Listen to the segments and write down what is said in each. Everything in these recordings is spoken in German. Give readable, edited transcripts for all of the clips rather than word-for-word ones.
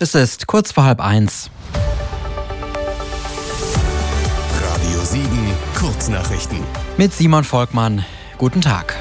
Es ist kurz vor 12:30. Radio Siegen, Kurznachrichten. Mit Simon Volkmann. Guten Tag.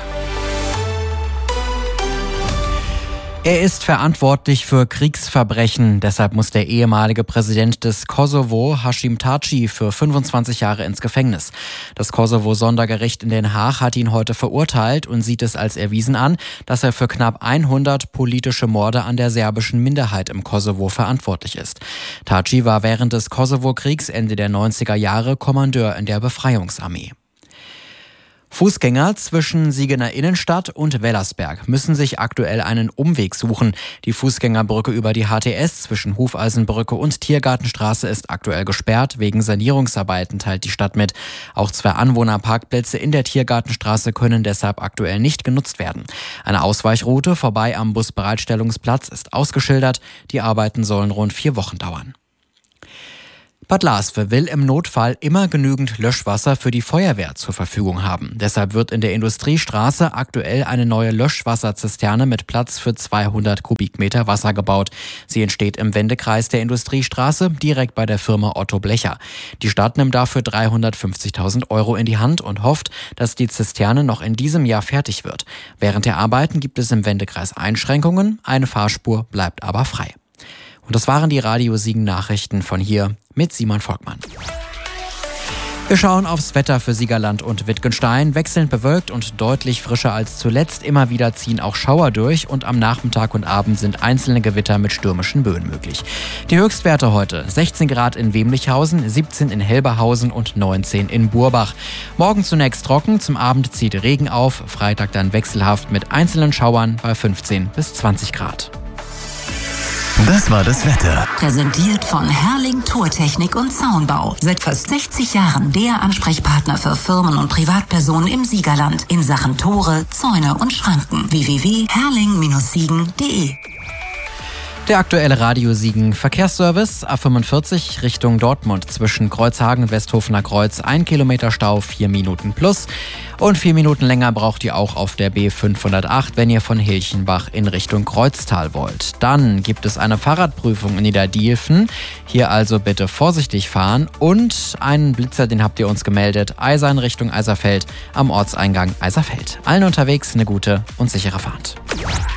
Er ist verantwortlich für Kriegsverbrechen. Deshalb muss der ehemalige Präsident des Kosovo, Hashim Thaçi, für 25 Jahre ins Gefängnis. Das Kosovo-Sondergericht in Den Haag hat ihn heute verurteilt und sieht es als erwiesen an, dass er für knapp 100 politische Morde an der serbischen Minderheit im Kosovo verantwortlich ist. Thaçi war während des Kosovo-Kriegs Ende der 90er Jahre Kommandeur in der Befreiungsarmee. Fußgänger zwischen Siegener Innenstadt und Wellersberg müssen sich aktuell einen Umweg suchen. Die Fußgängerbrücke über die HTS zwischen Hufeisenbrücke und Tiergartenstraße ist aktuell gesperrt. Wegen Sanierungsarbeiten teilt die Stadt mit. Auch 2 Anwohnerparkplätze in der Tiergartenstraße können deshalb aktuell nicht genutzt werden. Eine Ausweichroute vorbei am Busbereitstellungsplatz ist ausgeschildert. Die Arbeiten sollen rund 4 Wochen dauern. Bad Lasve will im Notfall immer genügend Löschwasser für die Feuerwehr zur Verfügung haben. Deshalb wird in der Industriestraße aktuell eine neue Löschwasserzisterne mit Platz für 200 Kubikmeter Wasser gebaut. Sie entsteht im Wendekreis der Industriestraße, direkt bei der Firma Otto Blecher. Die Stadt nimmt dafür 350.000 € in die Hand und hofft, dass die Zisterne noch in diesem Jahr fertig wird. Während der Arbeiten gibt es im Wendekreis Einschränkungen, eine Fahrspur bleibt aber frei. Und das waren die Radio Siegen Nachrichten von hier mit Simon Volkmann. Wir schauen aufs Wetter für Siegerland und Wittgenstein. Wechselnd bewölkt und deutlich frischer als zuletzt. Immer wieder ziehen auch Schauer durch und am Nachmittag und Abend sind einzelne Gewitter mit stürmischen Böen möglich. Die Höchstwerte heute: 16 Grad in Wemlichhausen, 17 in Helberhausen und 19 in Burbach. Morgen zunächst trocken, zum Abend zieht Regen auf, Freitag dann wechselhaft mit einzelnen Schauern bei 15 bis 20 Grad. Das war das Wetter. Präsentiert von Herrling Tortechnik und Zaunbau. Seit fast 60 Jahren der Ansprechpartner für Firmen und Privatpersonen im Siegerland in Sachen Tore, Zäune und Schranken. www.herrling-siegen.de. Der aktuelle Radio Siegen Verkehrsservice: A45 Richtung Dortmund zwischen Kreuzhagen und Westhofener Kreuz 1 Kilometer Stau, 4 Minuten plus. Und 4 Minuten länger braucht ihr auch auf der B508, wenn ihr von Hilchenbach in Richtung Kreuztal wollt. Dann gibt es eine Fahrradprüfung in Niederdielfen. Hier also bitte vorsichtig fahren. Und einen Blitzer, den habt ihr uns gemeldet. Eisern Richtung Eiserfeld am Ortseingang Eiserfeld. Allen unterwegs eine gute und sichere Fahrt.